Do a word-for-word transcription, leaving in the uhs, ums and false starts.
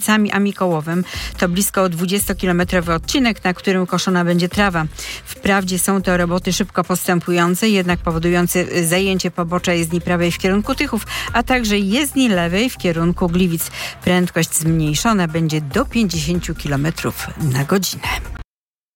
Gliwicami a Mikołowem. To blisko dwudziestokilometrowy odcinek, na którym koszona będzie trawa. Wprawdzie są to roboty szybko postępujące, jednak powodujące zajęcie pobocza jezdni prawej w kierunku Tychów, a także jezdni lewej w kierunku Gliwic. Prędkość zmniejszona będzie do pięćdziesiąt kilometrów na godzinę.